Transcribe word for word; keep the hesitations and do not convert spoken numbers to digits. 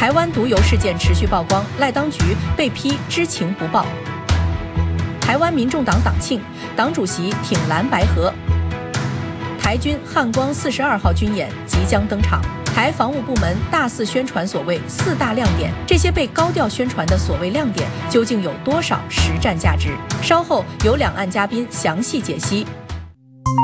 台湾毒油事件持续曝光，赖当局被批知情不报。台湾民众党党庆，党主席挺蓝白合。台军汉光四十二号军演即将登场。台防务部门大肆宣传所谓四大亮点，这些被高调宣传的所谓亮点究竟有多少实战价值？稍后有两岸嘉宾详细解析。